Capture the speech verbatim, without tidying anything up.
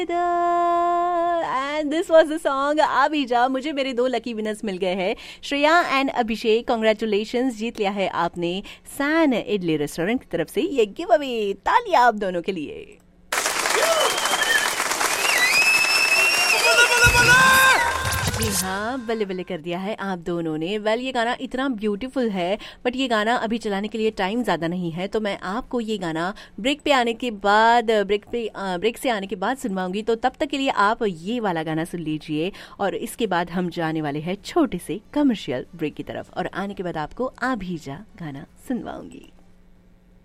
And this was the song आबिजा। मुझे मेरे दो लकी विनर्स मिल गए हैं, श्रेया एंड अभिषेक। कॉन्ग्रेचुलेशंस, जीत लिया है आपने सैन इडली रेस्टोरेंट की तरफ से ये गिव अवे। तालियां आप दोनों के लिए। जी हाँ, बल्ले बल्ले कर दिया है आप दोनों ने। वेल well, ये गाना इतना ब्यूटीफुल है, बट ये गाना अभी चलाने के लिए टाइम ज़्यादा नहीं है, तो मैं आपको ये गाना ब्रेक पे आने के बाद ब्रेक पे ब्रेक से आने के बाद सुनवाऊंगी। तो तब तक के लिए आप ये वाला गाना सुन लीजिए, और इसके बाद हम जाने वाले हैं छोटे से कमर्शियल ब्रेक की तरफ, और आने के बाद आपको आभीजा गाना सुनवाऊंगी।